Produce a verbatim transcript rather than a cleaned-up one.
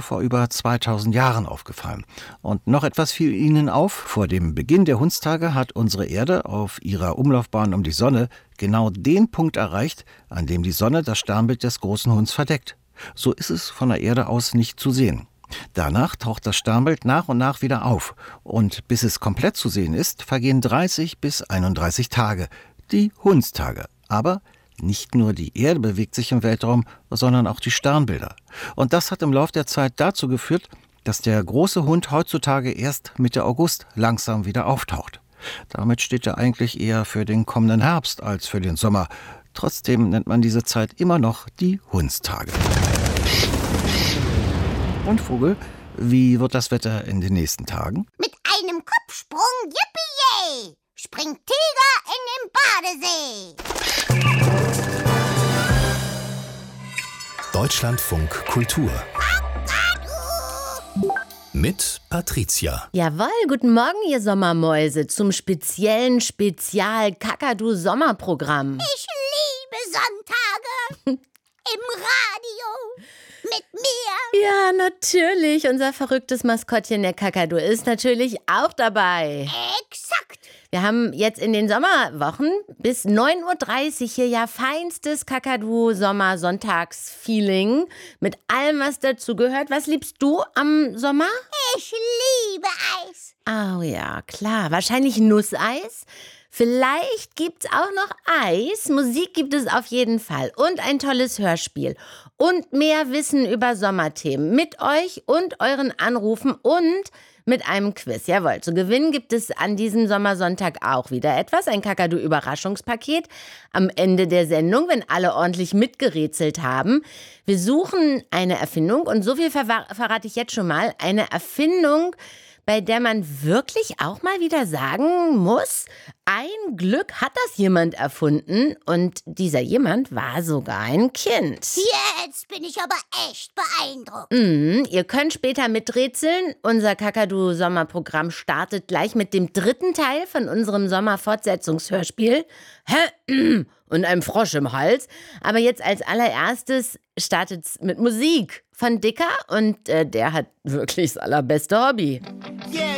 vor über zweitausend Jahren aufgefallen. Und noch etwas fiel ihnen auf: Vor dem Beginn der Hundstage hat unsere Erde auf ihrer Umlaufbahn um die Sonne genau den Punkt erreicht, an dem die Sonne das Sternbild des großen Hunds verdeckt. So ist es von der Erde aus nicht zu sehen. Danach taucht das Sternbild nach und nach wieder auf. Und bis es komplett zu sehen ist, vergehen dreißig bis einunddreißig Tage, die Hundstage. Aber nicht nur die Erde bewegt sich im Weltraum, sondern auch die Sternbilder. Und das hat im Lauf der Zeit dazu geführt, dass der große Hund heutzutage erst Mitte August langsam wieder auftaucht. Damit steht er eigentlich eher für den kommenden Herbst als für den Sommer. Trotzdem nennt man diese Zeit immer noch die Hundstage. Und Vogel, wie wird das Wetter in den nächsten Tagen? Mit einem Kopfsprung, yippie-yay, springt Tiger in den Badesee. Deutschlandfunk Kultur mit Patricia. Jawohl, guten Morgen, ihr Sommermäuse, zum speziellen Spezial-Kakadu-Sommerprogramm. Ich liebe Sonntage im Radio mit mir. Ja, natürlich. Unser verrücktes Maskottchen, der Kakadu, ist natürlich auch dabei. Exakt. Wir haben jetzt in den Sommerwochen bis neun Uhr dreißig hier ja feinstes Kakadu-Sommer-Sonntags-Feeling mit allem, was dazugehört. Was liebst du am Sommer? Ich liebe Eis. Oh ja, klar. Wahrscheinlich Nusseis. Vielleicht gibt's auch noch Eis. Musik gibt es auf jeden Fall. Und ein tolles Hörspiel. Und mehr Wissen über Sommerthemen mit euch und euren Anrufen und mit einem Quiz. Jawohl, zu gewinnen gibt es an diesem Sommersonntag auch wieder etwas. Ein Kakadu-Überraschungspaket am Ende der Sendung, wenn alle ordentlich mitgerätselt haben. Wir suchen eine Erfindung und so viel verwa- verrate ich jetzt schon mal. Eine Erfindung, bei der man wirklich auch mal wieder sagen muss, ein Glück hat das jemand erfunden und dieser jemand war sogar ein Kind. Jetzt bin ich aber echt beeindruckt. Mhm, ihr könnt später miträtseln. Unser Kakadu-Sommerprogramm startet gleich mit dem dritten Teil von unserem Sommerfortsetzungshörspiel und einem Frosch im Hals. Aber jetzt als allererstes startet's mit Musik von Dicker und äh, der hat wirklich das allerbeste Hobby. Yeah,